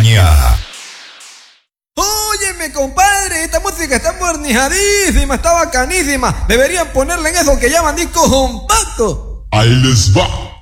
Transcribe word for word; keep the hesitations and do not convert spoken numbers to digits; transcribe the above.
España. Óyeme, compadre, esta música está mornijadísima, está bacanísima. Deberían ponerle en eso que llaman discos compactos. Ahí les va.